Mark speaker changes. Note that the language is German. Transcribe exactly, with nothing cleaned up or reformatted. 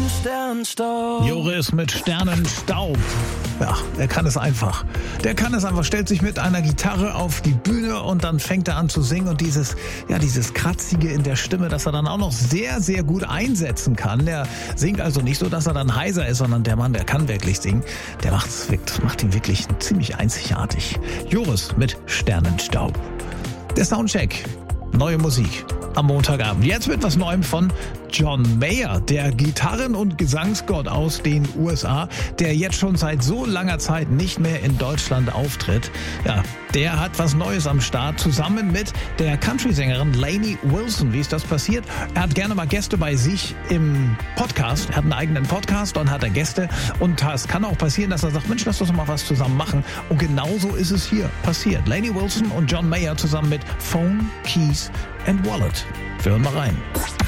Speaker 1: im Sternenstaub.
Speaker 2: Joris mit Sternenstaub. Ja, er kann es einfach. Der kann es einfach, stellt sich mit einer Gitarre auf die Bühne und dann fängt er an zu singen und dieses, ja, dieses Kratzige in der Stimme, das er dann auch noch sehr, sehr gut einsetzen kann. Der singt also nicht so, dass er dann heiser ist, sondern der Mann, der kann wirklich singen. Der macht's, das macht ihn wirklich ziemlich einzigartig. Joris mit Sternenstaub. Der Soundcheck. Neue Musik am Montagabend. Jetzt mit was Neuem von John Mayer, der Gitarren- und Gesangsgott aus den U S A, der jetzt schon seit so langer Zeit nicht mehr in Deutschland auftritt. Ja, der hat was Neues am Start, zusammen mit der Country-Sängerin Lainey Wilson. Wie ist das passiert? Er hat gerne mal Gäste bei sich im Podcast. Er hat einen eigenen Podcast und hat er Gäste. Und es kann auch passieren, dass er sagt, Mensch, lass uns mal was zusammen machen. Und genauso ist es hier passiert. Lainey Wilson und John Mayer zusammen mit Phone, Keys and Wallet. Wir hören mal rein.